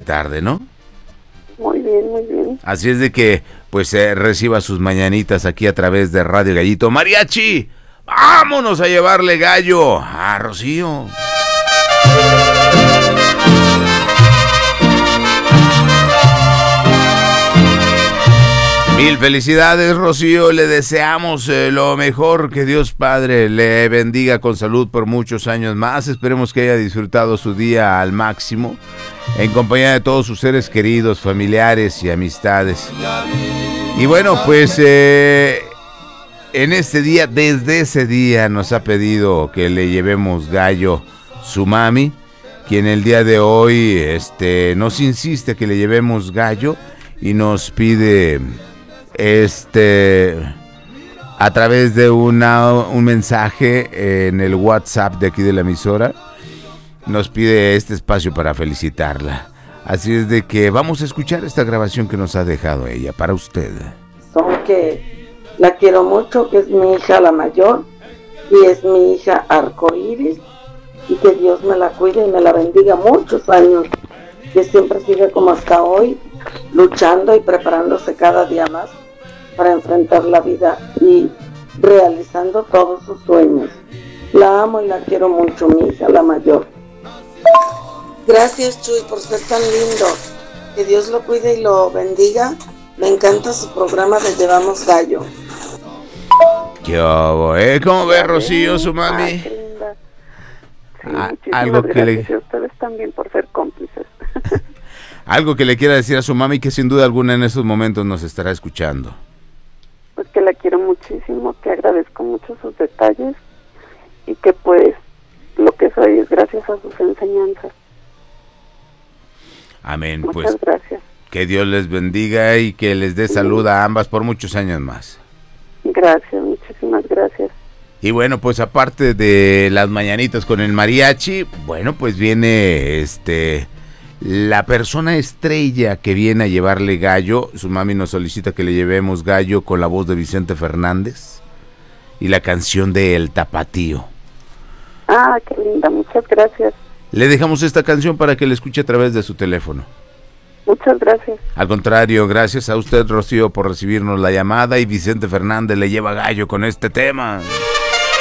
tarde, ¿no? Muy bien, muy bien. Así es de que, pues, reciba sus mañanitas aquí a través de Radio Gallito. ¡Mariachi! ¡Vámonos a llevarle gallo a Rocío! Mil felicidades, Rocío, le deseamos lo mejor, que Dios Padre le bendiga con salud por muchos años más. Esperemos que haya disfrutado su día al máximo, en compañía de todos sus seres queridos, familiares y amistades. Y bueno, pues en este día, desde ese día nos ha pedido que le llevemos gallo su mami, quien el día de hoy nos insiste que le llevemos gallo y nos pide a través de un mensaje en el WhatsApp de aquí de la emisora, nos pide este espacio para felicitarla. Así es de que vamos a escuchar esta grabación que nos ha dejado ella para usted. Son que la quiero mucho, que es mi hija la mayor y es mi hija arcoíris, y que Dios me la cuide y me la bendiga muchos años, que siempre siga como hasta hoy, luchando y preparándose cada día más para enfrentar la vida y realizando todos sus sueños. La amo y la quiero mucho, mi hija la mayor. Gracias, Chuy, por ser tan lindo. Que Dios lo cuide y lo bendiga. Me encanta su programa de Llevamos Gallo. ¿Qué hubo, ¿Cómo ve, Rocío, su mami? Ay, qué linda. Sí, algo que gracias. Y ustedes también por ser cómplices. Algo que le quiera decir a su mami, que sin duda alguna en estos momentos nos estará escuchando. Pues que la quiero muchísimo, que agradezco mucho sus detalles y que pues lo que soy es gracias a sus enseñanzas. Amén. Muchas pues gracias. Que Dios les bendiga y que les dé salud a ambas por muchos años más. Gracias, muchísimas gracias. Y bueno, pues aparte de las mañanitas con el mariachi, bueno, pues viene la persona estrella que viene a llevarle gallo. Su mami nos solicita que le llevemos gallo con la voz de Vicente Fernández y la canción de El Tapatío. Ah, qué linda, muchas gracias. Le dejamos esta canción para que la escuche a través de su teléfono. Muchas gracias. Al contrario, gracias a usted, Rocío, por recibirnos la llamada, y Vicente Fernández le lleva gallo con este tema.